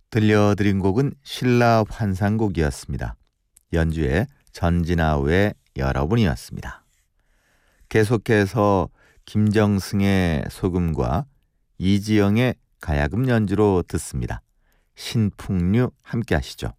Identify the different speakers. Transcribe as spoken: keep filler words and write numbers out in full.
Speaker 1: 들려드린 곡은 신라 환상곡이었습니다. 연주의 전진아 외 여러분이었습니다. 계속해서 김정승의 소금과 이지영의 가야금 연주로 듣습니다. 신풍류 함께 하시죠.